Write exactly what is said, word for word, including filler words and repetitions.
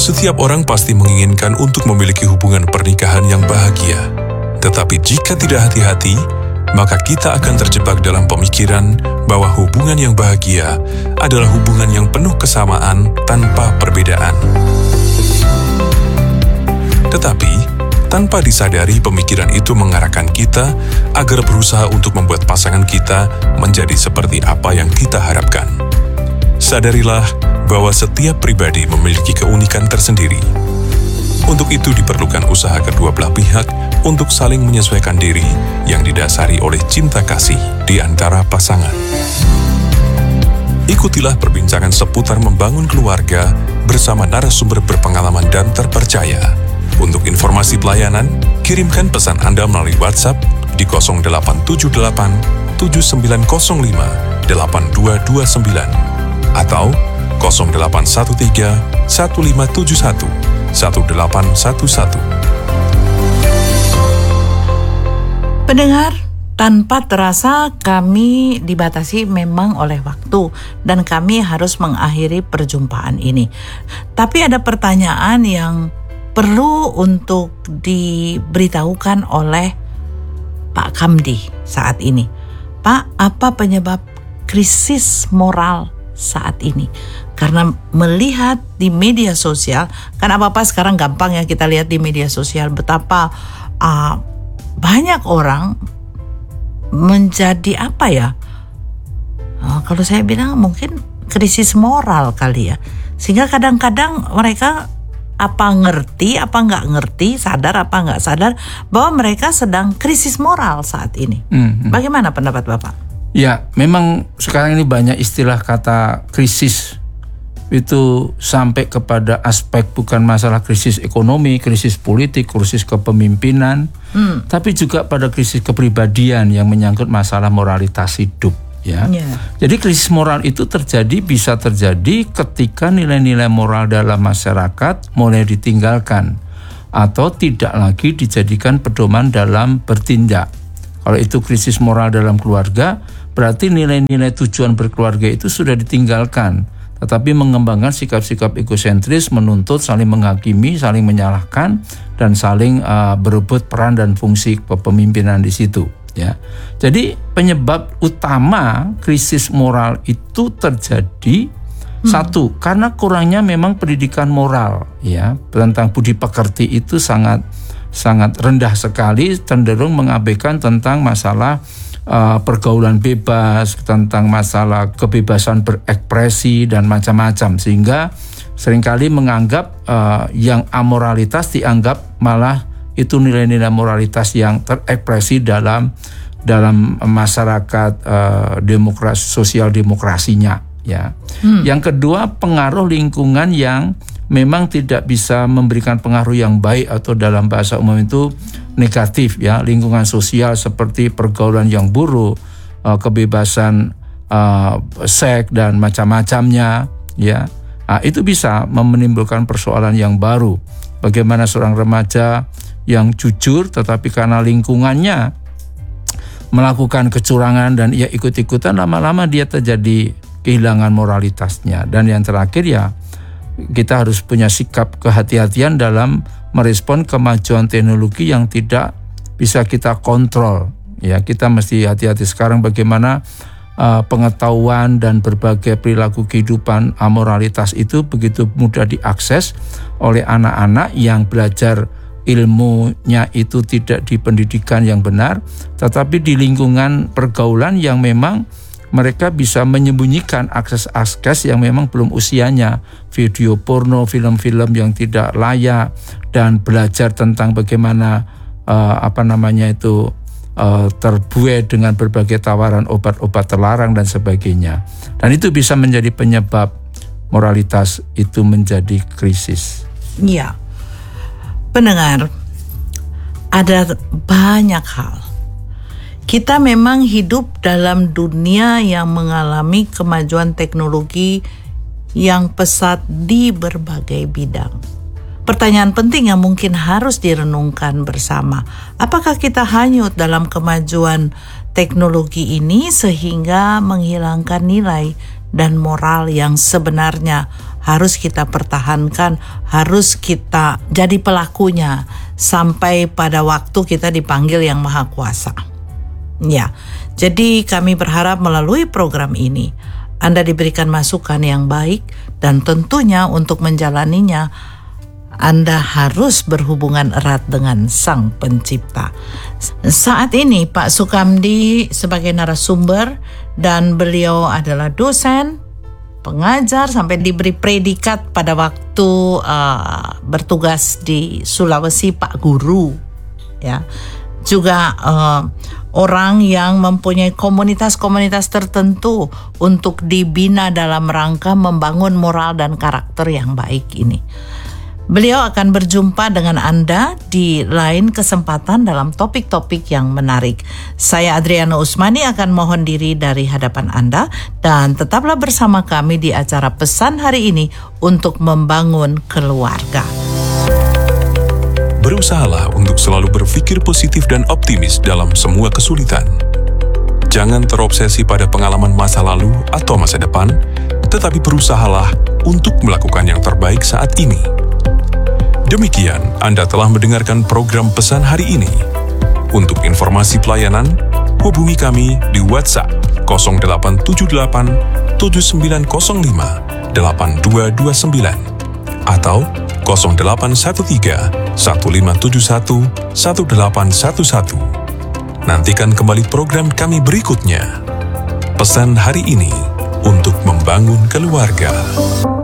Setiap orang pasti menginginkan untuk memiliki hubungan pernikahan yang bahagia. Tetapi jika tidak hati-hati, maka kita akan terjebak dalam pemikiran bahwa hubungan yang bahagia adalah hubungan yang penuh kesamaan tanpa perbedaan. Tetapi, tanpa disadari pemikiran itu mengarahkan kita agar berusaha untuk membuat pasangan kita menjadi seperti apa yang kita harapkan. Sadarilah bahwa setiap pribadi memiliki keunikan tersendiri. Untuk itu diperlukan usaha kedua belah pihak untuk saling menyesuaikan diri yang didasari oleh cinta kasih di antara pasangan. Ikutilah perbincangan seputar membangun keluarga bersama narasumber berpengalaman dan terpercaya. Untuk informasi pelayanan, kirimkan pesan Anda melalui WhatsApp di nol delapan tujuh delapan tujuh sembilan nol lima delapan dua dua sembilan atau nol delapan satu tiga satu lima tujuh satu satu delapan satu satu. Pendengar, tanpa terasa kami dibatasi memang oleh waktu dan kami harus mengakhiri perjumpaan ini. Tapi ada pertanyaan yang perlu untuk diberitahukan oleh Pak Kamdi saat ini. Pak, apa penyebab krisis moral saat ini? Karena melihat di media sosial, kan apa-apa sekarang gampang ya kita lihat di media sosial betapa uh, banyak orang menjadi apa ya? Uh, kalau saya bilang mungkin krisis moral kali ya. Sehingga kadang-kadang mereka apa ngerti, apa nggak ngerti, sadar apa nggak sadar bahwa mereka sedang krisis moral saat ini. Hmm, hmm. Bagaimana pendapat Bapak? Ya, memang sekarang ini banyak istilah kata krisis itu sampai kepada aspek bukan masalah krisis ekonomi, krisis politik, krisis kepemimpinan, hmm. tapi juga pada krisis kepribadian yang menyangkut masalah moralitas hidup. Ya, yeah. Jadi krisis moral itu terjadi bisa terjadi ketika nilai-nilai moral dalam masyarakat mulai ditinggalkan atau tidak lagi dijadikan pedoman dalam bertindak. Kalau itu krisis moral dalam keluarga, berarti nilai-nilai tujuan berkeluarga itu sudah ditinggalkan, tetapi mengembangkan sikap-sikap egosentris, menuntut, saling menghakimi, saling menyalahkan, dan saling uh, berebut peran dan fungsi kepemimpinan di situ. Ya, jadi penyebab utama krisis moral itu terjadi hmm. satu karena kurangnya memang pendidikan moral, ya, tentang budi pekerti itu sangat sangat rendah sekali, cenderung mengabaikan tentang masalah uh, pergaulan bebas, tentang masalah kebebasan berekspresi dan macam-macam, sehingga seringkali menganggap uh, yang amoralitas dianggap malah itu nilai-nilai moralitas yang terekspresi dalam dalam masyarakat uh, demokrasi sosial demokrasinya, ya. Hmm. Yang kedua, pengaruh lingkungan yang memang tidak bisa memberikan pengaruh yang baik atau dalam bahasa umum itu negatif, ya. Lingkungan sosial seperti pergaulan yang buruk, uh, kebebasan uh, seks dan macam-macamnya, ya. Nah, itu bisa menimbulkan persoalan yang baru. Bagaimana seorang remaja yang jujur tetapi karena lingkungannya melakukan kecurangan dan ia ikut-ikutan, lama-lama dia terjadi kehilangan moralitasnya. Dan yang terakhir ya, kita harus punya sikap kehati-hatian dalam merespon kemajuan teknologi yang tidak bisa kita kontrol. Ya, kita mesti hati-hati sekarang bagaimana uh, pengetahuan dan berbagai perilaku kehidupan amoralitas itu begitu mudah diakses oleh anak-anak yang belajar ilmunya itu tidak di pendidikan yang benar, tetapi di lingkungan pergaulan yang memang mereka bisa menyembunyikan akses-akses yang memang belum usianya, video porno, film-film yang tidak layak, dan belajar tentang bagaimana uh, apa namanya itu uh, terbuai dengan berbagai tawaran obat-obat terlarang dan sebagainya. Dan itu bisa menjadi penyebab moralitas itu menjadi krisis. Iya. Pendengar, ada banyak hal. Kita memang hidup dalam dunia yang mengalami kemajuan teknologi yang pesat di berbagai bidang. Pertanyaan penting yang mungkin harus direnungkan bersama, apakah kita hanyut dalam kemajuan teknologi ini sehingga menghilangkan nilai dan moral yang sebenarnya harus kita pertahankan, harus kita jadi pelakunya sampai pada waktu kita dipanggil Yang Maha Kuasa. Ya, jadi kami berharap melalui program ini Anda diberikan masukan yang baik, dan tentunya untuk menjalaninya Anda harus berhubungan erat dengan Sang Pencipta. Saat ini Pak Sukamdi sebagai narasumber, dan beliau adalah dosen, pengajar, sampai diberi predikat pada waktu uh, bertugas di Sulawesi, Pak Guru. Ya, juga uh, orang yang mempunyai komunitas-komunitas tertentu untuk dibina dalam rangka membangun moral dan karakter yang baik ini. Beliau akan berjumpa dengan Anda di lain kesempatan dalam topik-topik yang menarik. Saya Adriana Usmani akan mohon diri dari hadapan Anda, dan tetaplah bersama kami di acara Pesan Hari Ini untuk membangun keluarga. Berusahalah untuk selalu berpikir positif dan optimis dalam semua kesulitan. Jangan terobsesi pada pengalaman masa lalu atau masa depan, tetapi berusahalah untuk melakukan yang terbaik saat ini. Demikian, Anda telah mendengarkan program Pesan Hari Ini. Untuk informasi pelayanan, hubungi kami di WhatsApp nol delapan tujuh delapan tujuh sembilan nol lima delapan dua dua sembilan atau nol delapan satu tiga satu lima tujuh satu satu delapan satu satu. Nantikan kembali program kami berikutnya. Pesan Hari Ini untuk membangun keluarga.